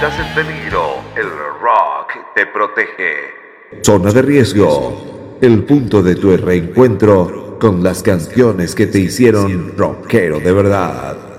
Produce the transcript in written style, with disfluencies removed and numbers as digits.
estás en peligro, el rock te protege. Zona de riesgo, el punto de tu reencuentro con las canciones que te hicieron rockero de verdad.